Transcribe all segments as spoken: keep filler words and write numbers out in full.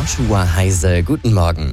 Joshua Heise, guten Morgen.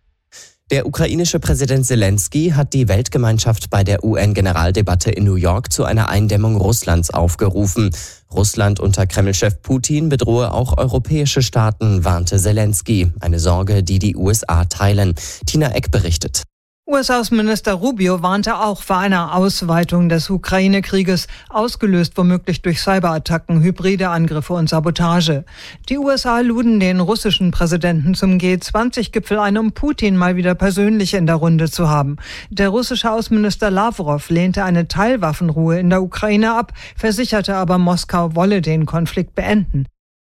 Der ukrainische Präsident Zelensky hat die Weltgemeinschaft bei der U N-Generaldebatte in New York zu einer Eindämmung Russlands aufgerufen. Russland unter Kreml-Chef Putin bedrohe auch europäische Staaten, warnte Zelensky. Eine Sorge, die die U S A teilen. Tina Eck berichtet. U S-Außenminister Rubio warnte auch vor einer Ausweitung des Ukraine-Krieges, ausgelöst womöglich durch Cyberattacken, hybride Angriffe und Sabotage. Die U S A luden den russischen Präsidenten zum G zwanzig Gipfel ein, um Putin mal wieder persönlich in der Runde zu haben. Der russische Außenminister Lavrov lehnte eine Teilwaffenruhe in der Ukraine ab, versicherte aber, Moskau wolle den Konflikt beenden.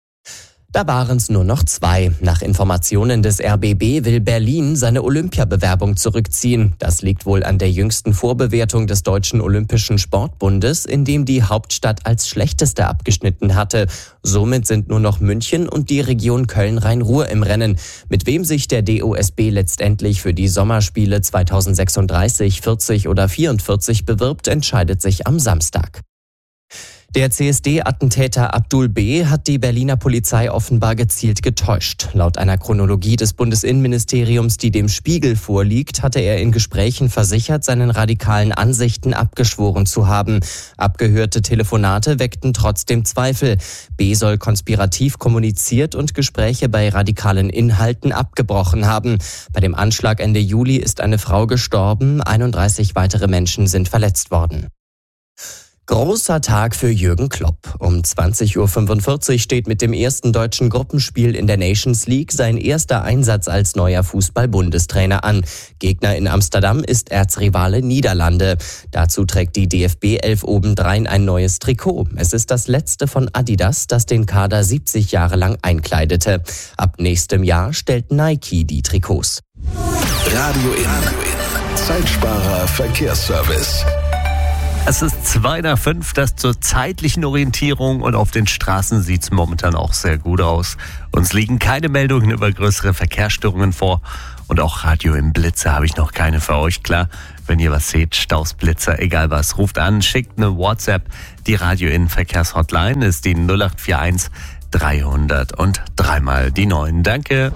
Da waren es nur noch zwei. Nach Informationen des R B B will Berlin seine Olympiabewerbung zurückziehen. Das liegt wohl an der jüngsten Vorbewertung des Deutschen Olympischen Sportbundes, in dem die Hauptstadt als schlechteste abgeschnitten hatte. Somit sind nur noch München und die Region Köln-Rhein-Ruhr im Rennen. Mit wem sich der D O S B letztendlich für die Sommerspiele zweitausendsechsunddreißig, vierzig oder vierundvierzig bewirbt, entscheidet sich am Samstag. Der C S D-Attentäter Abdul B. hat die Berliner Polizei offenbar gezielt getäuscht. Laut einer Chronologie des Bundesinnenministeriums, die dem Spiegel vorliegt, hatte er in Gesprächen versichert, seinen radikalen Ansichten abgeschworen zu haben. Abgehörte Telefonate weckten trotzdem Zweifel. B. soll konspirativ kommuniziert und Gespräche bei radikalen Inhalten abgebrochen haben. Bei dem Anschlag Ende Juli ist eine Frau gestorben, einunddreißig weitere Menschen sind verletzt worden. Großer Tag für Jürgen Klopp. Um zwanzig Uhr fünfundvierzig steht mit dem ersten deutschen Gruppenspiel in der Nations League sein erster Einsatz als neuer Fußball-Bundestrainer an. Gegner in Amsterdam ist Erzrivale Niederlande. Dazu trägt die D F B-Elf obendrein ein neues Trikot. Es ist das letzte von Adidas, das den Kader siebzig Jahre lang einkleidete. Ab nächstem Jahr stellt Nike die Trikots. Radio In. Zeitsparer Verkehrsservice. Es ist zwei nach fünf, das zur zeitlichen Orientierung, und auf den Straßen sieht es momentan auch sehr gut aus. Uns liegen keine Meldungen über größere Verkehrsstörungen vor und auch Radio im Blitzer habe ich noch keine für euch. Klar, wenn ihr was seht, Staus, Blitzer, egal was, ruft an, schickt eine WhatsApp. Die Radio in Verkehrshotline ist die null acht vier eins dreihundert und dreimal die neun. Danke.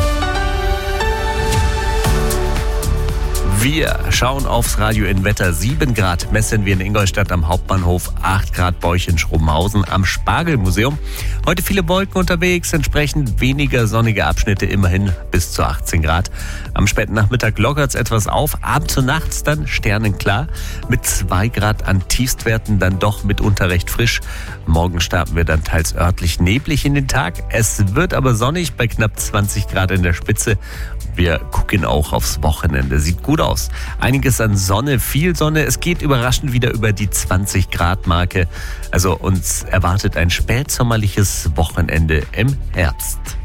Wir schauen aufs Radio in Wetter. sieben Grad messen wir in Ingolstadt am Hauptbahnhof, acht Grad bei euch in Schrobenhausen am Spargelmuseum. Heute viele Wolken unterwegs, entsprechend weniger sonnige Abschnitte, immerhin bis zu achtzehn Grad. Am späten Nachmittag lockert es etwas auf, abends und nachts dann sternenklar. Mit zwei Grad an Tiefstwerten dann doch mitunter recht frisch. Morgen starten wir dann teils örtlich neblig in den Tag. Es wird aber sonnig bei knapp zwanzig Grad in der Spitze. Wir gucken auch aufs Wochenende. Sieht gut aus. Einiges an Sonne, viel Sonne. Es geht überraschend wieder über die zwanzig Grad Marke. Also uns erwartet ein spätsommerliches Wochenende im Herbst.